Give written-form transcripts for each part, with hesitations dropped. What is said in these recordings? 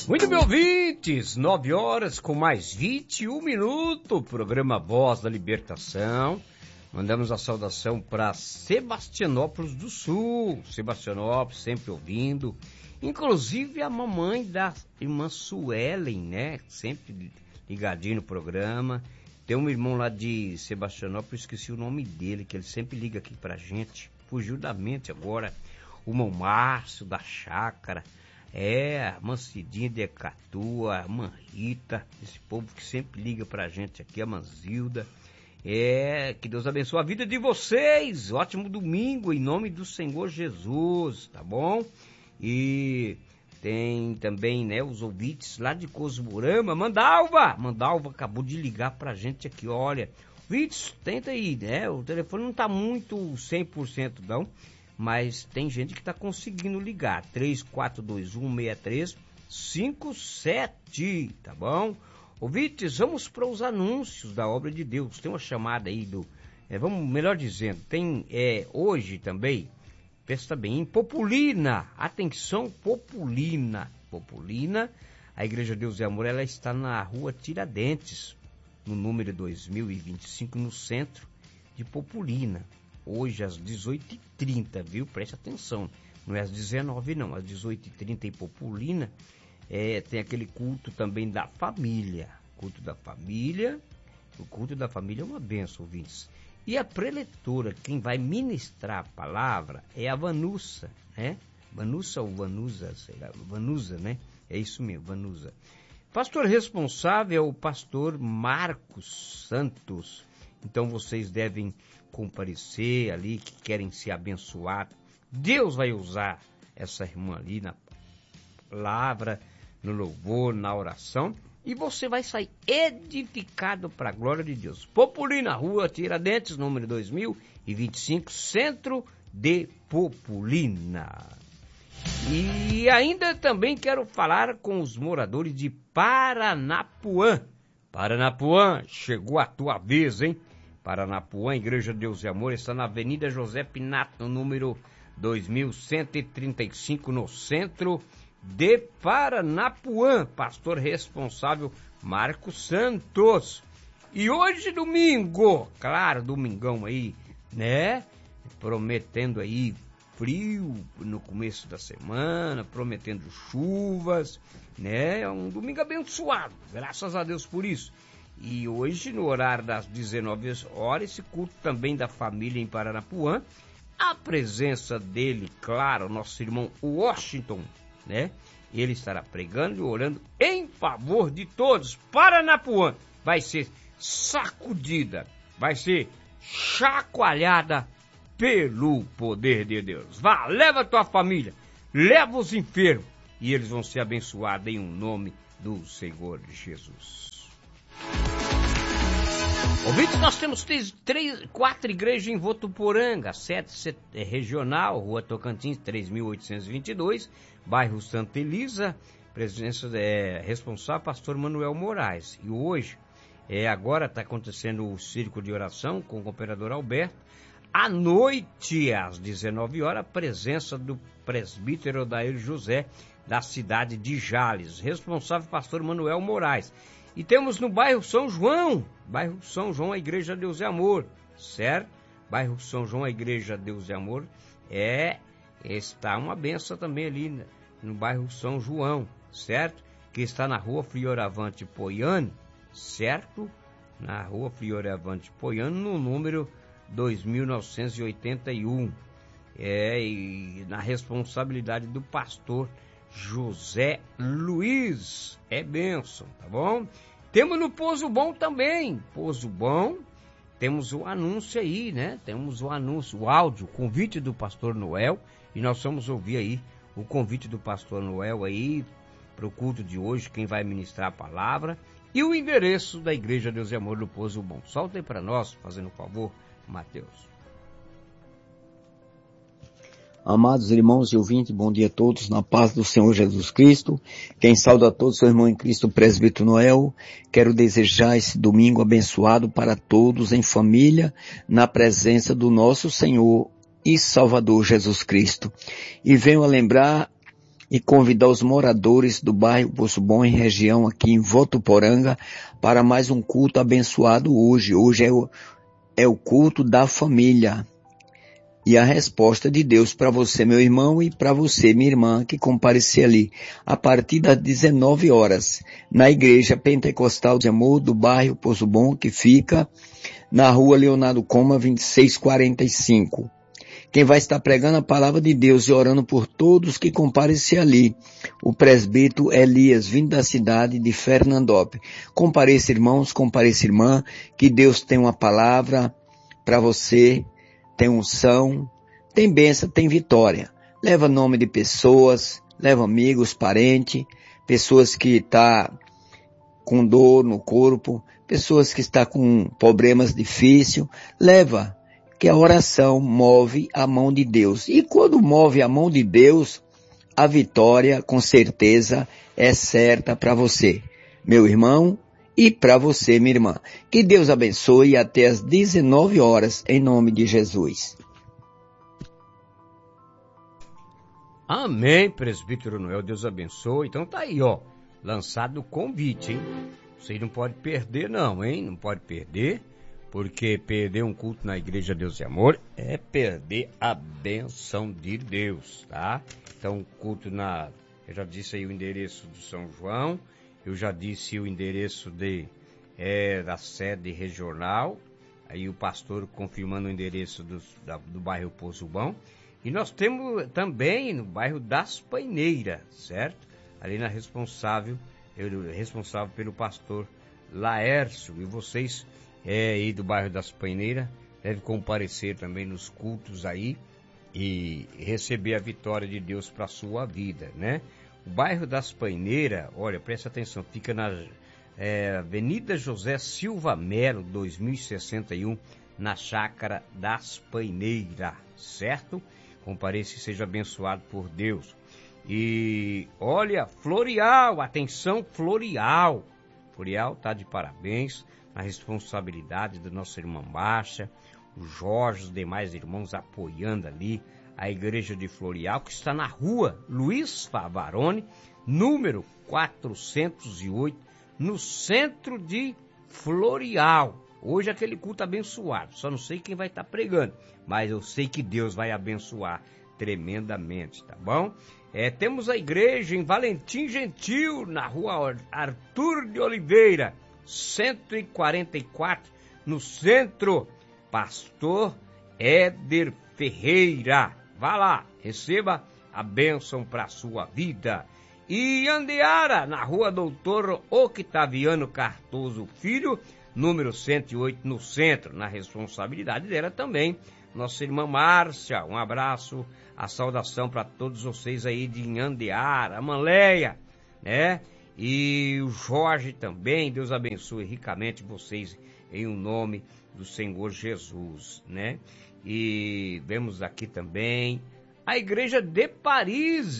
Muito bem, ouvintes, 9 horas com mais 21 minutos, programa Voz da Libertação. Mandamos a saudação para Sebastianópolis do Sul, Sebastianópolis sempre ouvindo, inclusive a mamãe da irmã Suelen, né, sempre ligadinho no programa. Tem um irmão lá de Sebastianópolis, esqueci o nome dele, que ele sempre liga aqui pra gente, fugiu da mente agora, o irmão Márcio da Chácara. A Mancidinha de Ecatua, a Manrita, esse povo que sempre liga pra gente aqui, a Manzilda. Que Deus abençoe a vida de vocês. Ótimo domingo, em nome do Senhor Jesus, tá bom? E tem também, né, os ouvintes lá de Cosmorama. Mandalva acabou de ligar pra gente aqui, olha. Ouvintes, tenta aí, né? O telefone não tá muito 100% não. Mas tem gente que está conseguindo ligar. 34216357, tá bom? Ouvintes, vamos para os anúncios da obra de Deus. Tem uma chamada aí melhor dizendo, tem hoje também, presta bem, em Populina. Atenção, Populina. Populina, a Igreja Deus e Amor, ela está na rua Tiradentes, no número 2025, no centro de Populina. Hoje às 18h30, viu? Preste atenção. Não é às 19h não, às 18h30 em Populina. Tem aquele culto também da família. Culto da família. O culto da família é uma bênção, ouvintes. E a preletora, quem vai ministrar a palavra é a Vanusa, né? Vanusa ou Vanusa, sei lá. Vanusa, né? É isso mesmo, Vanusa. Pastor responsável é o pastor Marcos Santos. Então vocês devem comparecer ali, que querem ser abençoados. Deus vai usar essa irmã ali na palavra, no louvor, na oração, e você vai sair edificado para a glória de Deus. Populina, rua Tiradentes, número 2025, centro de Populina. E ainda também quero falar com os moradores de Paranapuã. Paranapuã, chegou a tua vez, hein? Paranapuã, Igreja Deus e Amor, está na Avenida José Pinato, no número 2135, no centro de Paranapuã. Pastor responsável, Marcos Santos. E hoje, domingo, claro, domingão aí, né? Prometendo aí frio no começo da semana, prometendo chuvas, né? É um domingo abençoado, graças a Deus por isso. E hoje, no horário das 19 horas, esse culto também da família em Paranapuã. A presença dele, claro, nosso irmão Washington, né? Ele estará pregando e orando em favor de todos. Paranapuã vai ser sacudida, vai ser chacoalhada pelo poder de Deus. Vá, leva a tua família, leva os enfermos e eles vão ser abençoados em nome do Senhor Jesus. Ouvintes, nós temos 4 igrejas em Votuporanga, 7 regional, Rua Tocantins 3822, bairro Santa Elisa, presença responsável pastor Manuel Moraes. E hoje, agora está acontecendo o círculo de oração com o cooperador Alberto. À noite, às 19 horas, a presença do presbítero Odair José, da cidade de Jales, responsável pastor Manuel Moraes. E temos no bairro São João, a Igreja Deus e Amor, certo? Bairro São João, a Igreja Deus e Amor, está uma benção também ali no bairro São João, certo? Que está na rua Frioravante Poiano, certo? Na rua Frioravante Poiano, no número 2981. E na responsabilidade do pastor José Luiz. É bênção, tá bom? Temos no Pouso Bom também. Pouso Bom, temos o anúncio aí, né? Temos o anúncio, o áudio, o convite do pastor Noel. E nós vamos ouvir aí o convite do pastor Noel aí para o culto de hoje, quem vai ministrar a palavra. E o endereço da Igreja Deus e Amor do Pouso Bom. Solta aí para nós, fazendo um favor, Mateus. Amados irmãos e ouvintes, bom dia a todos, na paz do Senhor Jesus Cristo. Quem sauda a todos, seu irmão em Cristo, presbítero Noel. Quero desejar esse domingo abençoado para todos em família, na presença do nosso Senhor e Salvador Jesus Cristo. E venho a lembrar e convidar os moradores do bairro Poço Bom e região aqui em Votuporanga para mais um culto abençoado hoje. Hoje é o culto da família. E a resposta de Deus para você, meu irmão, e para você, minha irmã, que comparecer ali, a partir das 19 horas, na Igreja Pentecostal de Amor do bairro Poço Bom, que fica na rua Leonardo Coma, 2645. Quem vai estar pregando a palavra de Deus e orando por todos que comparecer ali, o presbítero Elias, vindo da cidade de Fernandópolis. Compareça, irmãos, compareça, irmã, que Deus tem uma palavra para você, tem unção, tem bênção, tem vitória. Leva nome de pessoas, leva amigos, parentes, pessoas que estão com dor no corpo, pessoas que estão com problemas difíceis. Leva, que a oração move a mão de Deus. E quando move a mão de Deus, a vitória, com certeza, é certa para você, meu irmão, e para você, minha irmã. Que Deus abençoe até às 19 horas, em nome de Jesus. Amém, presbítero Noel, Deus abençoe. Então tá aí, ó, lançado o convite, hein? Você não pode perder não, hein? Não pode perder, porque perder um culto na Igreja Deus e Amor é perder a benção de Deus, tá? Então, culto eu já disse aí o endereço do São João, eu já disse o endereço da sede regional, aí o pastor confirmando o endereço do bairro Poço Bom. E nós temos também no bairro das Paineiras, certo? Ali responsável pelo pastor Laércio. E vocês aí do bairro das Paineiras devem comparecer também nos cultos aí e receber a vitória de Deus para a sua vida, né? O bairro das Paineiras, olha, presta atenção, fica na Avenida José Silva Melo, 2061, na Chácara das Paineiras, certo? Compareça e seja abençoado por Deus. E olha, Florial, atenção, Florial tá de parabéns na responsabilidade da nossa irmã Baixa, o Jorge, os demais irmãos apoiando ali a Igreja de Florial, que está na rua Luiz Favarone, número 408, no centro de Florial. Hoje é aquele culto abençoado, só não sei quem vai estar pregando, mas eu sei que Deus vai abençoar tremendamente, tá bom? Temos a igreja em Valentim Gentil, na rua Arthur de Oliveira, 144, no centro, Pastor Éder Ferreira. Vá lá, receba a bênção para a sua vida. E Andeara, na rua Doutor Octaviano Cardoso Filho, número 108, no centro, na responsabilidade dela também, nossa irmã Márcia. Um abraço, a saudação para todos vocês aí de Andeara, a Manleia, né? E o Jorge também, Deus abençoe ricamente vocês em um nome do Senhor Jesus, né? E vemos aqui também a Igreja de Paris,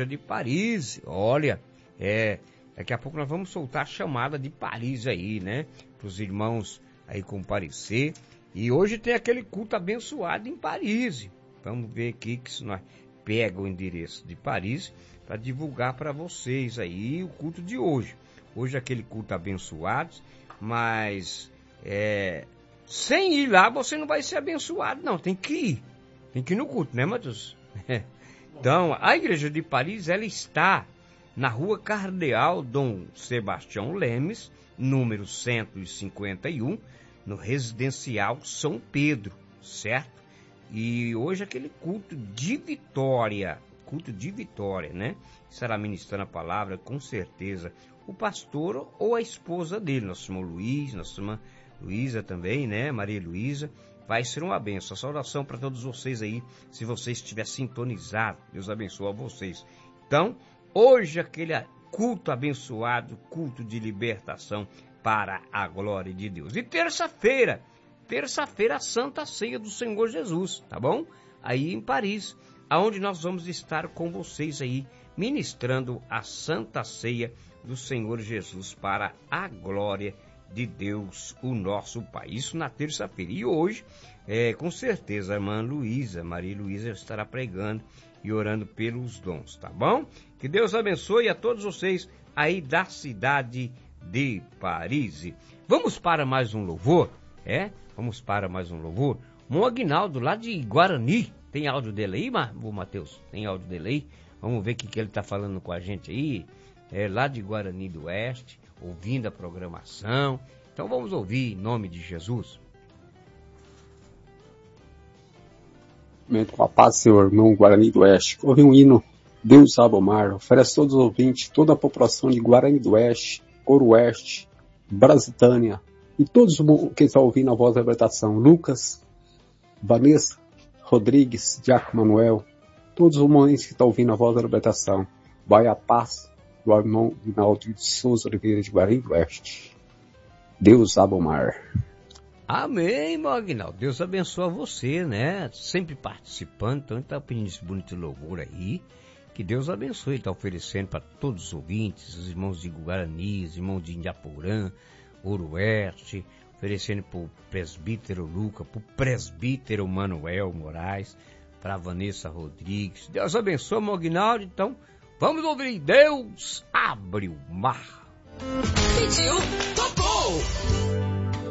olha, daqui a pouco nós vamos soltar a chamada de Paris aí, né? Para os irmãos aí comparecer. E hoje tem aquele culto abençoado em Paris. Vamos ver aqui que se nós pega o endereço de Paris para divulgar para vocês aí o culto de hoje. Hoje é aquele culto abençoado, mas sem ir lá você não vai ser abençoado, não. Tem que ir no culto, né, Matheus? Então, a Igreja de Paris, ela está na rua Cardeal Dom Sebastião Lemes, número 151, no Residencial São Pedro, certo? E hoje aquele culto de vitória, né? Estará ministrando a palavra, com certeza, o pastor ou a esposa dele, nosso irmão Luiz, nossa irmã Luísa também, né? Maria Luísa. Vai ser uma bênção. A saudação para todos vocês aí, se você estiver sintonizado. Deus abençoe a vocês. Então, hoje aquele culto abençoado, culto de libertação para a glória de Deus. E terça-feira, a Santa Ceia do Senhor Jesus, tá bom? Aí em Paris, aonde nós vamos estar com vocês aí, ministrando a Santa Ceia do Senhor Jesus para a glória de Deus, o nosso Pai. Isso na terça-feira. E hoje, com certeza, a irmã Luísa, Maria Luísa, estará pregando e orando pelos dons, tá bom? Que Deus abençoe a todos vocês aí da cidade de Paris. Vamos para mais um louvor? Vamos para mais um louvor. O Aguinaldo, lá de Guarani, tem áudio dele aí, Matheus? Tem áudio dele aí? Vamos ver o que ele está falando com a gente aí. Lá de Guarani do Oeste, ouvindo a programação. Então vamos ouvir em nome de Jesus. Com a paz, Senhor, irmão Guarani do Oeste. Corre um hino, Deus sabe o mar. Oferece a todos os ouvintes, toda a população de Guarani do Oeste, Oeste, Brasitânia e todos que estão ouvindo a voz da libertação. Lucas, Vanessa, Rodrigues, Diaco Manuel, todos os momentos que estão ouvindo a voz da libertação. Vai a paz do irmão Rinaldo de Souza Oliveira de Guarani do Oeste. Deus sabe o mar. Amém, irmão Aguinaldo. Deus abençoe você, né? Sempre participando, então ele está pedindo esse bonito louvor aí. Que Deus abençoe, ele está oferecendo para todos os ouvintes, os irmãos de Guarani, os irmãos de Indiaporã, Oeste, oferecendo para o presbítero Luca, para o presbítero Manuel Moraes, para a Vanessa Rodrigues. Deus abençoe, irmão Aguinaldo. Então, vamos ouvir. Deus abre o mar. Pediu, tocou.